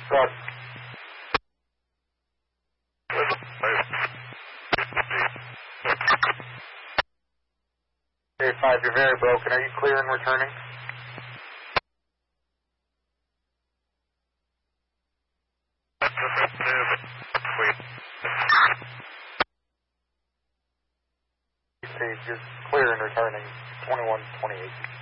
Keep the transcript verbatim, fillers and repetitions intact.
Roger. Day five, you're very broken. Are you clear and returning? You're clear and returning. twenty-one twenty-eight.